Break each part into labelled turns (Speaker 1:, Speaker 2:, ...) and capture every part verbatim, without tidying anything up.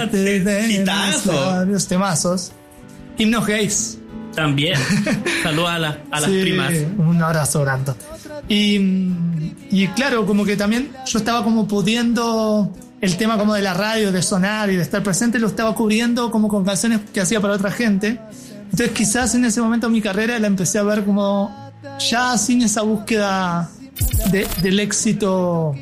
Speaker 1: de, de
Speaker 2: Hitazo.
Speaker 1: los temazos. Himnos gays.
Speaker 2: También. Saludos a, la, a las
Speaker 1: Sí,
Speaker 2: primas.
Speaker 1: Un abrazo grande. Y, y claro, como que también yo estaba como pudiendo el tema como de la radio, de sonar y de estar presente, lo estaba cubriendo como con canciones que hacía para otra gente. Entonces quizás en ese momento mi carrera la empecé a ver como ya sin esa búsqueda de, del éxito,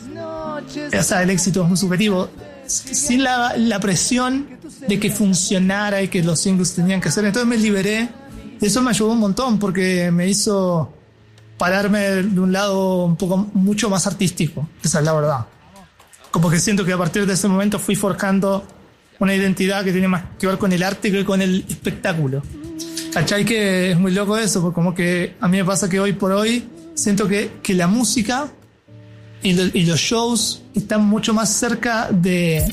Speaker 1: o sea, el éxito es muy subjetivo, sin la, la presión de que funcionara y que los singles tenían que hacer. Entonces me liberé. Eso me ayudó un montón porque me hizo pararme de un lado un poco mucho más artístico. Esa es la verdad. Como que siento que a partir de ese momento fui forjando una identidad que tiene más que ver con el arte que con el espectáculo. ¿Cachai? Que es muy loco eso, porque como que a mí me pasa que hoy por hoy siento que, que la música y, lo, y los shows están mucho más cerca de,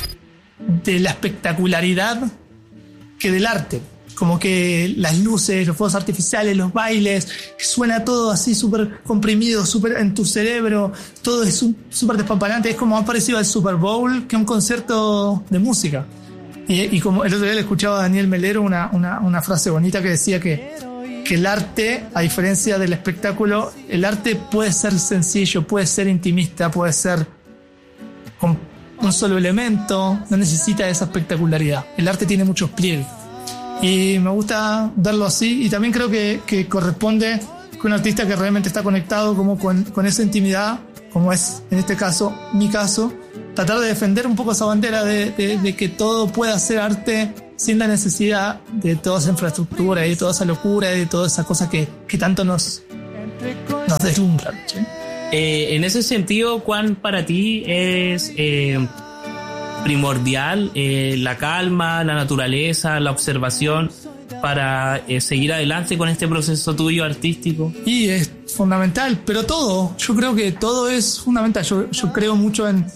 Speaker 1: de la espectacularidad que del arte. Como que las luces, los fuegos artificiales, los bailes, que suena todo así súper comprimido, súper en tu cerebro, todo es súper despampanante. Es como más parecido al Super Bowl que a un concierto de música. Y, y como el otro día le escuchaba a Daniel Melero una, una, una frase bonita que decía que, que el arte, a diferencia del espectáculo, el arte puede ser sencillo, puede ser intimista, puede ser con un solo elemento, no necesita esa espectacularidad. El arte tiene muchos pliegues. Y me gusta verlo así, y también creo que, que corresponde que un artista que realmente está conectado como con, con esa intimidad, como es en este caso mi caso, tratar de defender un poco esa bandera de, de, de que todo pueda ser arte sin la necesidad de toda esa infraestructura y de toda esa locura y de todas esas cosas que, que tanto nos, nos deslumbran, ¿sí?
Speaker 2: Eh, en ese sentido, ¿cuán para ti es eh, primordial eh, la calma, la naturaleza, la observación para eh, seguir adelante con este proceso tuyo artístico?
Speaker 1: Y es fundamental, pero todo, yo creo que todo es fundamental. Yo, yo creo mucho en,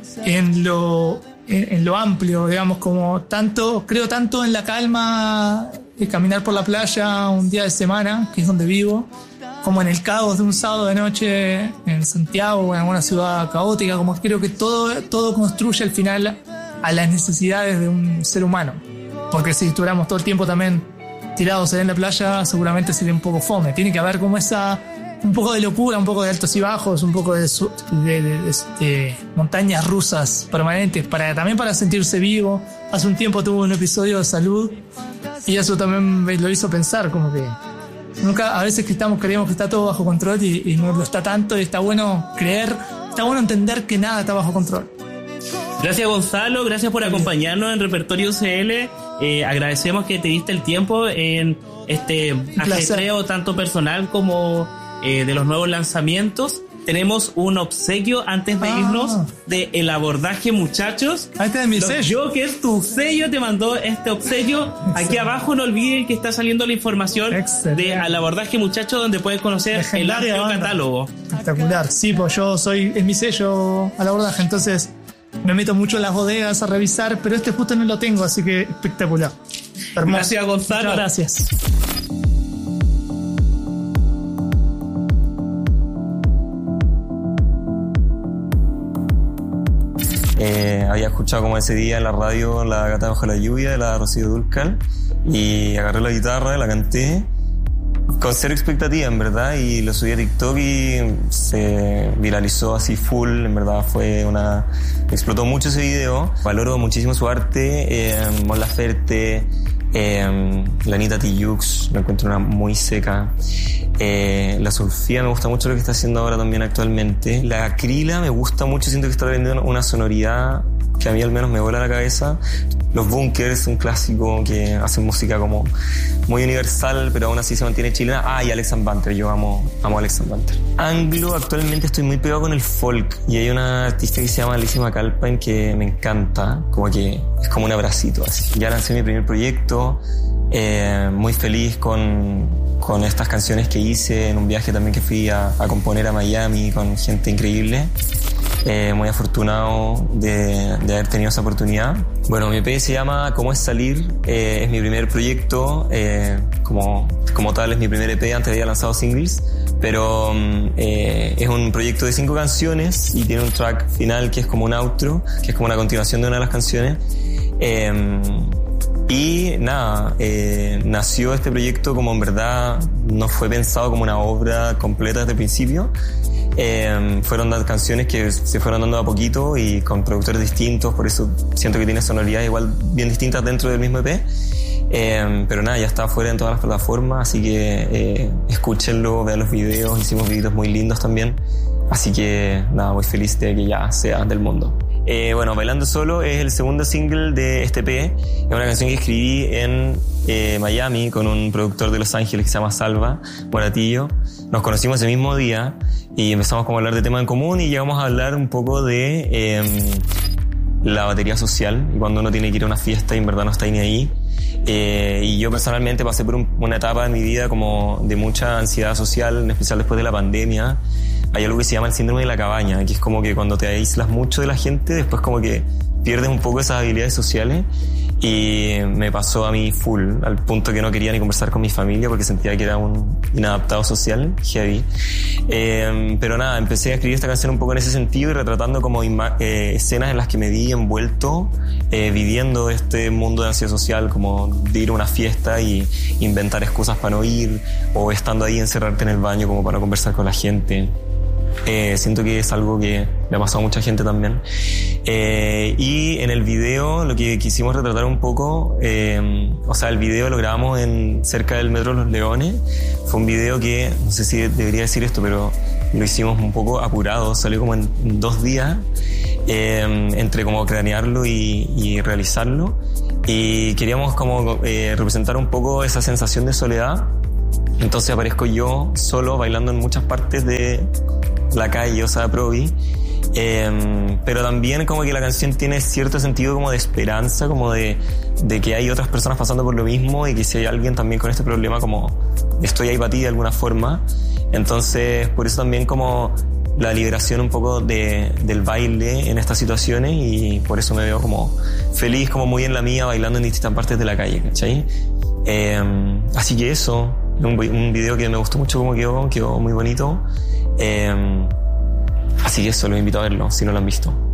Speaker 1: en lo en, en lo amplio, digamos, como tanto, creo tanto en la calma de caminar por la playa un día de semana, que es donde vivo, como en el caos de un sábado de noche en Santiago o en alguna ciudad caótica. Como creo que todo, todo construye al final a las necesidades de un ser humano, porque si estuviéramos todo el tiempo también tirados en la playa seguramente sería un poco fome. Tiene que haber como esa, un poco de locura, un poco de altos y bajos, un poco de, de, de, de, de montañas rusas permanentes, para, también para sentirse vivo. Hace un tiempo tuve un episodio de salud y eso también me lo hizo pensar, como que nunca, a veces que estamos, creemos que está todo bajo control y, y no lo está tanto, y está bueno creer, está bueno entender que nada está bajo control.
Speaker 2: Gracias, Gonzalo, gracias por acompañarnos en Repertorio C L. Eh, agradecemos que te diste el tiempo en este ajetreo tanto personal como eh, de los nuevos lanzamientos. Tenemos un obsequio antes de ah. irnos de El Abordaje, muchachos.
Speaker 1: Este es mi
Speaker 2: Los
Speaker 1: sello.
Speaker 2: Jokers, tu sello te mandó este obsequio. Excelente. Aquí abajo no olviden que está saliendo la información Excelente. de El Abordaje, muchachos, donde puedes conocer Legendaria el amplio catálogo.
Speaker 1: Espectacular. Sí, pues yo soy, es mi sello Al Abordaje, entonces me meto mucho en las bodegas a revisar, pero este justo no lo tengo, así que espectacular. Hermoso.
Speaker 2: Gracias, Gonzalo.
Speaker 1: Muchas gracias.
Speaker 3: Eh, había escuchado como ese día en la radio La Gata Bajo la Lluvia de la Rocío Dúrcal y agarré la guitarra, la canté con cero expectativa, en verdad, y lo subí a TikTok y se viralizó así full. En verdad fue una... explotó mucho ese video. Valoro muchísimo su arte. eh, Mon Laferte, eh, la Anita Tijoux, la encuentro una muy seca. Eh, la Sofía me gusta mucho lo que está haciendo ahora también actualmente. La Acrila me gusta mucho, siento que está vendiendo una sonoridad que a mí al menos me vuela la cabeza. Los Bunkers, un clásico que hacen música como muy universal, pero aún así se mantiene chilena. Ah, y Alex and Banter, yo amo, amo a Alex and Banter. Anglo, actualmente estoy muy pegado con el folk, y hay una artista que se llama Alicia McAlpine que me encanta, como que es como un abracito así. Ya lancé mi primer proyecto, eh, muy feliz con, con estas canciones que hice en un viaje también que fui a, a componer a Miami con gente increíble. Eh, muy afortunado de, de haber tenido esa oportunidad. Bueno, mi E P se llama ¿Cómo es salir? Eh, es mi primer proyecto, eh, como, como tal es mi primer E P, antes había lanzado singles, pero eh, es un proyecto de cinco canciones y tiene un track final que es como un outro, que es como una continuación de una de las canciones. Eh, y nada, eh, nació este proyecto como en verdad no fue pensado como una obra completa desde el principio. Eh, fueron canciones que se fueron dando a poquito y con productores distintos, por eso siento que tiene sonoridades igual bien distintas dentro del mismo E P. Eh, pero nada, ya está fuera en todas las plataformas, así que eh, escúchenlo, vean los videos, hicimos videos muy lindos también, así que nada, muy feliz de que ya sea del mundo. Eh, bueno, Bailando Solo es el segundo single de este E P, es una canción que escribí en eh, Miami con un productor de Los Ángeles que se llama Salva Moratillo. Nos conocimos ese mismo día y empezamos como a hablar de temas en común y llegamos a hablar un poco de eh, la batería social y cuando uno tiene que ir a una fiesta y en verdad no está ni ahí. Eh, y yo personalmente pasé por un, una etapa en mi vida como de mucha ansiedad social, en especial después de la pandemia. Hay algo que se llama el síndrome de la cabaña, que es como que cuando te aíslas mucho de la gente, después como que pierdes un poco esas habilidades sociales. Y me pasó a mí full, al punto que no quería ni conversar con mi familia porque sentía que era un inadaptado social, heavy. Eh, pero nada, empecé a escribir esta canción un poco en ese sentido y retratando como ima- eh, escenas en las que me vi envuelto, eh, viviendo este mundo de ansiedad social, como de ir a una fiesta y inventar excusas para no ir, o estando ahí encerrarte en el baño como para conversar con la gente. Eh, siento que es algo que le ha pasado a mucha gente también. Eh, y en el video lo que quisimos retratar un poco, eh, o sea, el video lo grabamos en cerca del Metro Los Leones. Fue un video que, no sé si debería decir esto, pero lo hicimos un poco apurado, salió como en, en dos días, eh, entre como cranearlo y, y realizarlo. Y queríamos como eh, representar un poco esa sensación de soledad. Entonces aparezco yo solo bailando en muchas partes de la calle, o sea, Provi. Eh, pero también como que la canción tiene cierto sentido como de esperanza, como de, de que hay otras personas pasando por lo mismo y que si hay alguien también con este problema, como estoy ahí para ti de alguna forma. Entonces, por eso también como la liberación un poco de, del baile en estas situaciones y por eso me veo como feliz, como muy en la mía, bailando en distintas partes de la calle, ¿cachai? Eh, así que eso, un, un video que me gustó mucho como quedó, quedó muy bonito. Eh, así que eso, los invito a verlo si no lo han visto.